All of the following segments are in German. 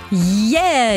Yeah,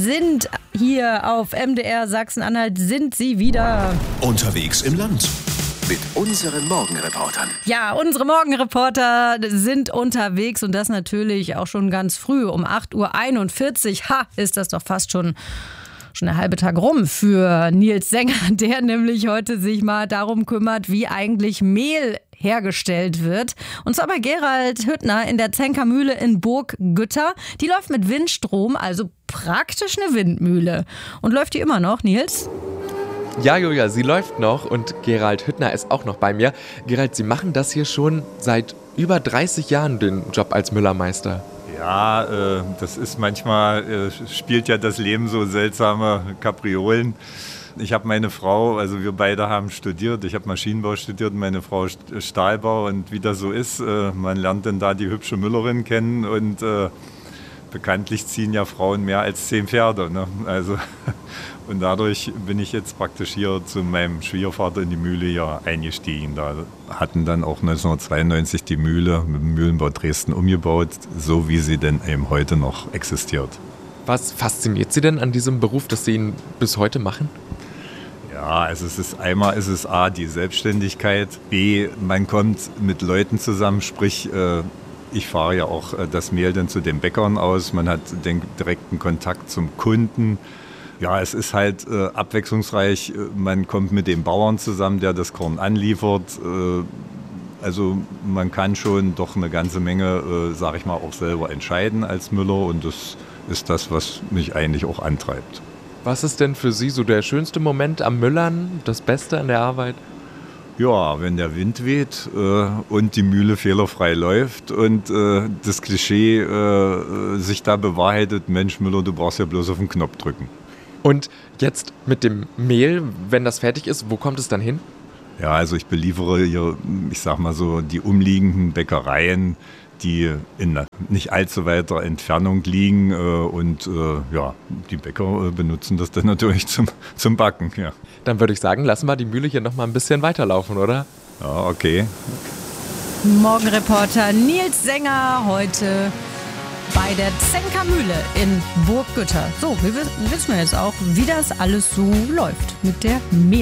hier auf MDR Sachsen-Anhalt sind sie wieder. Unterwegs im Land. Mit unseren Morgenreportern. Ja, unsere Morgenreporter sind unterwegs und das natürlich auch schon ganz früh um 8.41 Uhr. Ha, ist das doch fast schon der halbe Tag rum für Nils Sänger, der nämlich heute sich mal darum kümmert, wie eigentlich Mehl hergestellt wird. Und zwar bei Gerald Hüttner in der Zenker-Mühle in Burggütter. Die läuft mit Windstrom, also praktisch eine Windmühle. Und läuft die immer noch, Nils? Ja, Julia, sie läuft noch und Gerald Hüttner ist auch noch bei mir. Gerald, Sie machen das hier schon seit über 30 Jahren, den Job als Müllermeister. Ja, das ist manchmal, spielt ja das Leben so seltsame Kapriolen. Ich habe meine Frau, also wir beide haben studiert, ich habe Maschinenbau studiert und meine Frau Stahlbau und wie das so ist, man lernt dann da die hübsche Müllerin kennen und bekanntlich ziehen ja Frauen mehr als 10 Pferde, ne? Also, und dadurch bin ich jetzt praktisch hier zu meinem Schwiegervater in die Mühle hier eingestiegen. Da hatten dann auch 1992 die Mühle mit dem Mühlenbau Dresden umgebaut, so wie sie denn eben heute noch existiert. Was fasziniert Sie denn an diesem Beruf, dass Sie ihn bis heute machen? Ja, also einmal ist es A, die Selbstständigkeit, B, man kommt mit Leuten zusammen, sprich, ich fahre ja auch das Mehl dann zu den Bäckern aus, man hat den direkten Kontakt zum Kunden. Ja, es ist halt abwechslungsreich, man kommt mit dem Bauern zusammen, der das Korn anliefert. Also man kann schon doch eine ganze Menge, sage ich mal, auch selber entscheiden als Müller und das ist das, was mich eigentlich auch antreibt. Was ist denn für Sie so der schönste Moment am Müllern, das Beste an der Arbeit? Ja, wenn der Wind weht und die Mühle fehlerfrei läuft und das Klischee sich da bewahrheitet, Mensch Müller, du brauchst ja bloß auf den Knopf drücken. Und jetzt mit dem Mehl, wenn das fertig ist, wo kommt es dann hin? Ja, also ich beliefere hier, ich sag mal so, die umliegenden Bäckereien, die in nicht allzu weiter Entfernung liegen und ja, die Bäcker benutzen das dann natürlich zum Backen. Ja. Dann würde ich sagen, lassen wir die Mühle hier noch mal ein bisschen weiterlaufen, oder? Ja, okay. Morgenreporter Nils Sänger heute bei der Zenker-Mühle in Burggütter. So, wir wissen jetzt auch, wie das alles so läuft mit der Mehl.